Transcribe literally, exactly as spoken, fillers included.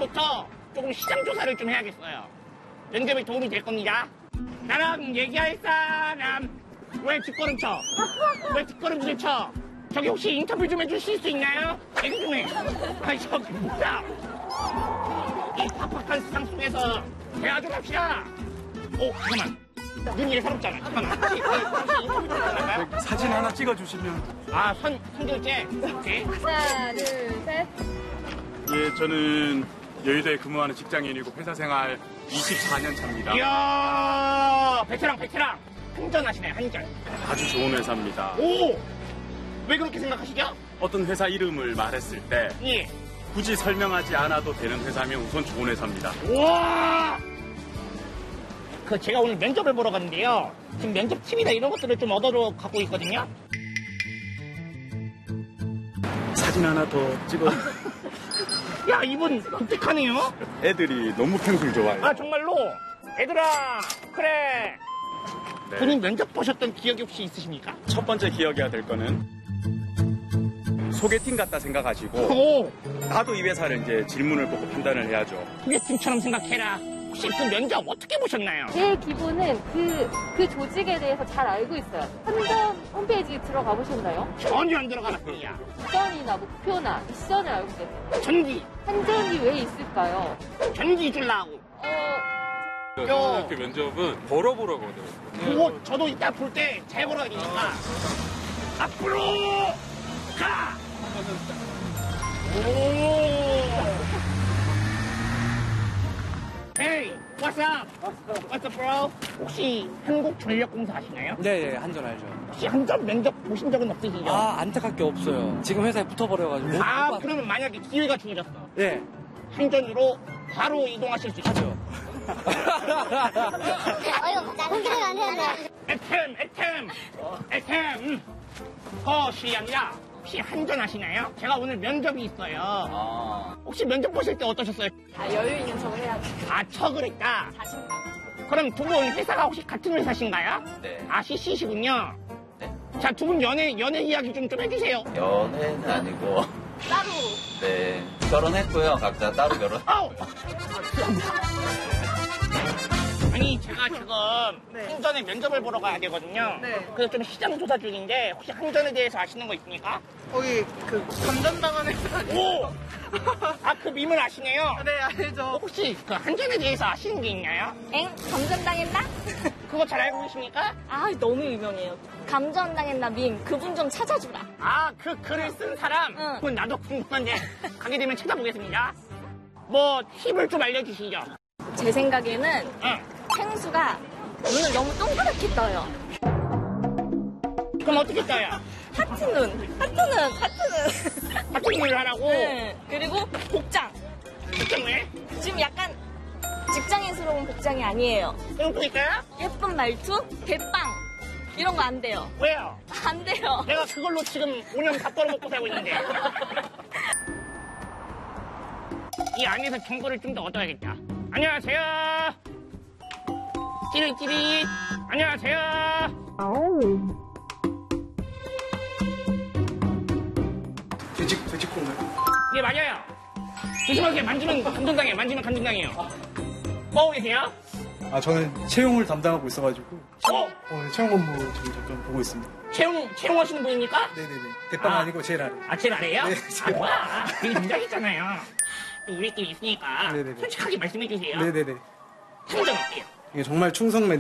오늘부터 조금 시장 조사를 좀 해야겠어요. 면접에 도움이 될 겁니다. 나랑 얘기할 사람 왜 뒷걸음 쳐? 왜 뒷걸음질 쳐? 저기 혹시 인터뷰 좀 해주실 수 있나요? 얘기 좀 해. 아니 저기 뭐야? 이 팍팍한 세상 속에서 대화 좀 합시다. 오 잠깐만. 눈이 예사롭잖아. 잠깐만. 혹시, 혹시 인터뷰 좀 가능할까요? 사진 하나 찍어주시면. 아, 선, 선결제? 오케이. 하나, 둘, 셋. 예, 저는 여의도에 근무하는 직장인이고 회사 생활 이십사 년 차입니다. 이야, 베테랑, 베테랑. 한전하시네, 한전. 아주 좋은 회사입니다. 오! 왜 그렇게 생각하시죠? 어떤 회사 이름을 말했을 때 예. 굳이 설명하지 않아도 되는 회사면 우선 좋은 회사입니다. 우와! 그 제가 오늘 면접을 보러 갔는데요. 지금 면접 팁이나 이런 것들을 좀 얻어서 갖고 있거든요. 사진 하나 더 찍어. 야, 이분 독특하네요. 애들이 너무 펭수를 좋아해요. 아, 정말로? 얘들아, 그래. 네. 본인 면접 보셨던 기억이 혹시 있으십니까? 첫 번째 기억해야 될 거는 소개팅 같다 생각하시고 오! 나도 이 회사를 이제 질문을 보고 판단을 해야죠. 소개팅처럼 생각해라. 혹시 그 면접 어떻게 보셨나요? 제 기본은 그, 그 조직에 대해서 잘 알고 있어요. 한전 홈페이지 들어가 보셨나요? 전혀 안 들어가봤습니다. 미션이나 목표나 미션을 알고 계세요. 전기, 한전이 왜 있을까요? 전기 줄라고. 어, 요. 그 면접은 벌어보라거든요. 그거 저도 이따 볼 때 잘 벌어야 되니까. 앞으로 가! 오! Hey, what's up? What's up, bro? 혹시 한국전력공사 아시나요? 네, 네, 한전 알죠. 혹시 한전 면접 보신 적은 없으시죠? 아, 안타깝게 없어요. 지금 회사에 붙어버려가지고. 아, 못 그러면 만약에 기회가 주어졌어. 네, 한전으로 바로 이동하실 수 있죠? 하죠. 어휴, 공기를 안 되는데. 에템, 에템, 에템. 그것이 아니라 혹시 한전 아시나요? 제가 오늘 면접이 있어요. 아. 혹시 면접 보실 때 어떠셨어요? 아, 여유 있는 척을 해야지. 아, 척을 했다. 자신감. 그럼 두 분 회사가 혹시 같은 회사신가요? 네. 아, 씨씨시군요. 네. 자, 두 분 연애, 연애 이야기 좀, 좀 해주세요. 연애는 아니고, 따로. 네. 결혼했고요. 각자 따로 결혼. 아우! 아니, 제가 지금 한전에 면접을 보러 가야 되거든요. 네. 그래서 좀 시장 조사 중인데, 혹시 한전에 대해서 아시는 거 있습니까? 거기 그 감전당하는 회사. 오! 아, 그 밈을 아시네요? 네, 알죠. 혹시 그 한전에 대해서 아시는 게 있나요? 엥? 감전당했나? 그거 잘 알고 계십니까? 아, 너무 유명해요. 감전당했나 밈. 그분 좀 찾아주라. 아, 그 글을 쓴 사람? 응. 그건 나도 궁금한데, 가게 되면 찾아보겠습니다. 뭐, 팁을 좀 알려주시죠. 제 생각에는 응. 펭수가 눈을 너무 동그랗게 떠요. 그럼 어떻게 떠요? 하트 눈. 하트 눈. 하트 눈. 같은 일을 하라고? 네. 그리고 복장. 때문에? 지금 약간 직장인스러운 복장이 아니에요. 그럼 또 있어요? 예쁜 말투, 대빵 이런 거 안 돼요. 왜요? 안 돼요. 내가 그걸로 지금 오 년 다 벌어먹고 살고 있는데. 이 안에서 정보를 좀 더 얻어야겠다. 안녕하세요. 찌릿찌릿. 안녕하세요. 돼지, 돼지콩가요? 네, 맞아요. 조심하세요. 만지면 감정당해요. 만지면 감정당해요. 뭐 계세요? 아, 저는 채용을 담당하고 있어가지고 어? 오늘 채용 업무 지금 잠깐 보고 있습니다. 채용, 채용하시는 분입니까? 네네네. 대빵 아. 아. 니고 제일 아래. 아, 제일 아래요? 네, 아, 제일 뭐야. 되게 긴장했잖아요. 우리끼리 있으니까 네네네. 솔직하게 말씀해 주세요. 네네네. 한전 어때요? 이게 정말 충성 멘트.